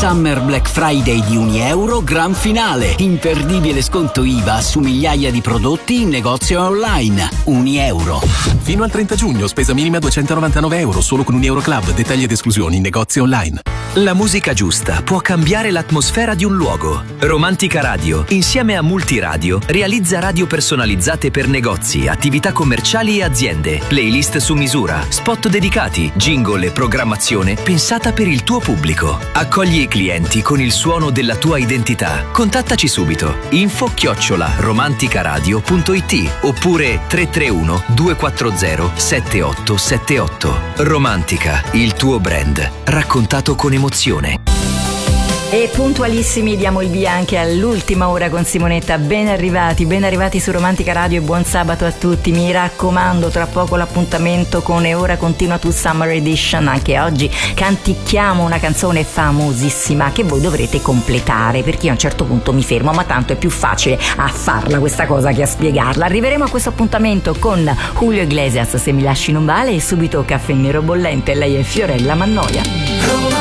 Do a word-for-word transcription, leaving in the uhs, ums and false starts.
Summer Black Friday di Unieuro, gran finale. Imperdibile sconto I V A su migliaia di prodotti in negozio e online. Unieuro. Fino al trenta giugno, spesa minima duecentonovantanove euro solo con Unieuro Club. Dettagli ed esclusioni in negozio online. La musica giusta può cambiare l'atmosfera di un luogo. Romantica Radio, insieme a Multiradio, realizza radio personalizzate per negozi, attività commerciali e aziende, playlist su misura, spot dedicati, jingle e programmazione pensata per il tuo pubblico. Accogli i clienti con il suono della tua identità. Contattaci subito. Info chiocciola romanticaradio punto it oppure tre tre uno due quattro zero sette otto sette otto. Romantica, il tuo brand, raccontato con emozione. E puntualissimi diamo il via anche all'ultima ora con Simonetta. Ben arrivati, ben arrivati su Romantica Radio e buon sabato a tutti. Mi raccomando, tra poco l'appuntamento con E ora continua to Summer Edition. Anche oggi canticchiamo una canzone famosissima che voi dovrete completare, perché io a un certo punto mi fermo, ma tanto è più facile a farla questa cosa che a spiegarla. Arriveremo a questo appuntamento con Julio Iglesias, Se mi lasci non vale, e subito Caffè Nero Bollente. Lei è Fiorella Mannoia.